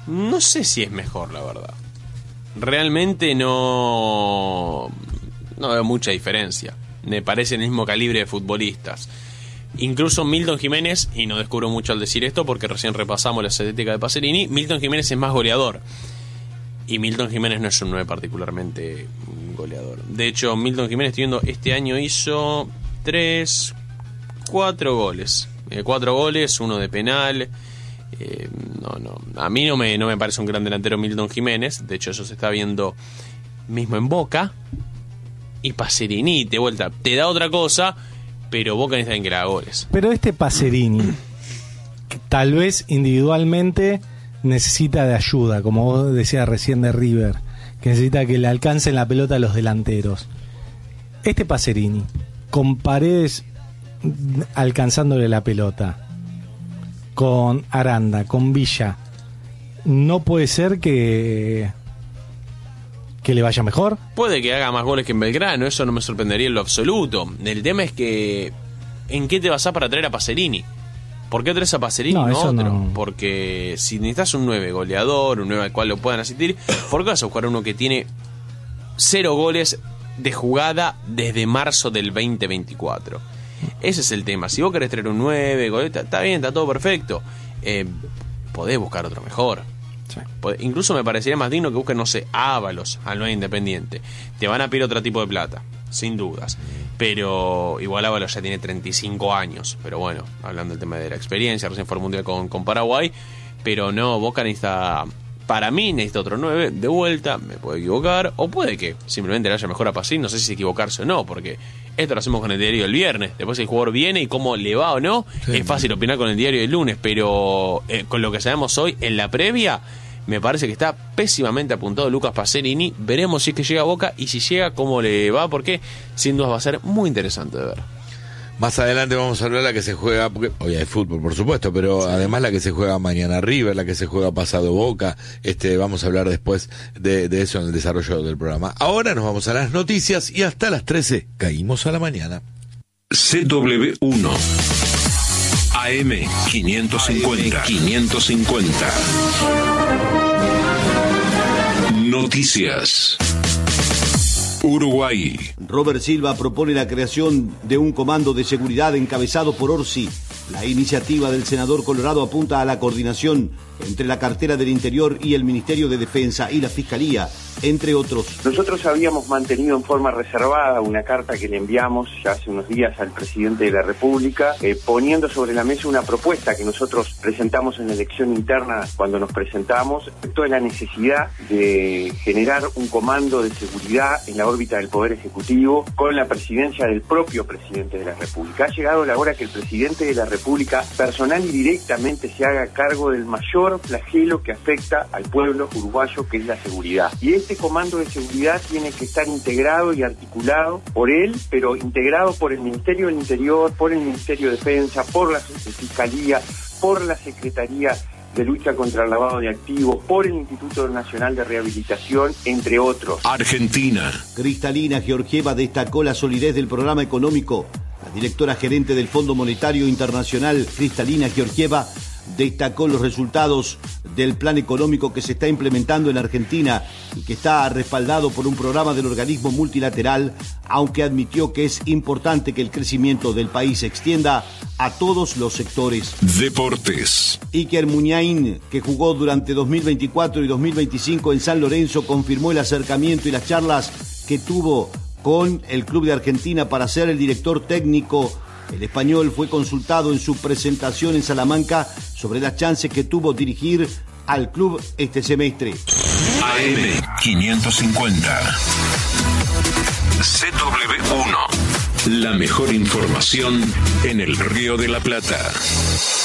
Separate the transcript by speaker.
Speaker 1: No sé si es mejor, la verdad. Realmente no veo mucha diferencia. Me parece el mismo calibre de futbolistas. Incluso Milton Jiménez, y no descubro mucho al decir esto porque recién repasamos la estadística de Pacerini, Milton Jiménez es más goleador. Y Milton Jiménez no es un 9 particularmente goleador. De hecho, Milton Jiménez, estoy viendo, este año hizo 4 goles. 4 goles, 1 de penal. A mí no me parece un gran delantero Milton Jiménez. De hecho, eso se está viendo mismo en Boca. Y Pacerini, de vuelta, te da otra cosa, pero Boca necesita que le haga goles.
Speaker 2: Pero este Pacerini, que tal vez individualmente necesita de ayuda, como vos decías recién de River, que necesita que le alcancen la pelota a los delanteros. Este Pacerini, con Paredes alcanzándole la pelota, con Aranda, con Villa, ¿no puede ser que le vaya mejor?
Speaker 1: Puede que haga más goles que en Belgrano, eso no me sorprendería en lo absoluto. El tema es que ¿en qué te basás para traer a Pacerini? ¿Por qué traes a Pacerini y no otro? No. Porque si necesitas un 9 goleador, un 9 al cual lo puedan asistir, ¿por qué vas a buscar uno que tiene 0 goles de jugada desde marzo del 2024? Ese es el tema. Si vos querés traer un 9, está bien, está todo perfecto. Podés buscar otro mejor. Sí. Incluso me parecería más digno que busquen, no sé, Ábalos al 9 Independiente. Te van a pedir otro tipo de plata, sin dudas. Pero igual Ábalos ya tiene 35 años. Pero bueno, hablando del tema de la experiencia, recién fue al Mundial con Paraguay. Pero no, Boca necesita, para mí necesita otro 9 de vuelta. Me puedo equivocar, o puede que simplemente le haya mejor a Pacín. No sé si equivocarse o no, porque esto lo hacemos con el diario del viernes. Después el jugador viene y cómo le va o no, sí, es fácil opinar con el diario del lunes. Pero con lo que sabemos hoy en la previa, me parece que está pésimamente apuntado Lucas Pacerini. Veremos si es que llega a Boca y si llega, cómo le va, porque sin duda va a ser muy interesante de ver.
Speaker 3: Más adelante vamos a hablar de la que se juega, porque hoy hay fútbol, por supuesto, pero sí, además la que se juega mañana River, la que se juega pasado Boca. Vamos a hablar después de eso en el desarrollo del programa. Ahora nos vamos a las noticias y hasta las 13 caímos a la mañana.
Speaker 4: CW1 AM 550. Noticias. Uruguay.
Speaker 5: Robert Silva propone la creación de un comando de seguridad encabezado por Orsi. La iniciativa del senador Colorado apunta a la coordinación entre la cartera del Interior y el Ministerio de Defensa y la Fiscalía, entre otros.
Speaker 6: Nosotros habíamos mantenido en forma reservada una carta que le enviamos ya hace unos días al presidente de la República, poniendo sobre la mesa una propuesta que nosotros presentamos en la elección interna cuando nos presentamos, respecto de la necesidad de generar un comando de seguridad en la órbita del Poder Ejecutivo con la presidencia del propio presidente de la República. Ha llegado la hora que el presidente de la República personal y directamente se haga cargo del mayor flagelo que afecta al pueblo uruguayo, que es la seguridad. Y este comando de seguridad tiene que estar integrado y articulado por él, pero integrado por el Ministerio del Interior, por el Ministerio de Defensa, por la Fiscalía, por la Secretaría de Lucha contra el Lavado de Activos, por el Instituto Nacional de Rehabilitación, entre otros.
Speaker 4: Argentina.
Speaker 5: Cristalina Georgieva destacó la solidez del programa económico. La directora gerente del Fondo Monetario Internacional, Cristalina Georgieva, destacó los resultados del plan económico que se está implementando en Argentina y que está respaldado por un programa del organismo multilateral, aunque admitió que es importante que el crecimiento del país se extienda a todos los sectores.
Speaker 4: Deportes.
Speaker 5: Iker Muniain, que jugó durante 2024 y 2025 en San Lorenzo, confirmó el acercamiento y las charlas que tuvo con el club de Argentina para ser el director técnico. El español fue consultado en su presentación en Salamanca sobre las chances que tuvo dirigir al club este semestre.
Speaker 4: AM 550. CW1. La mejor información en el Río de la Plata.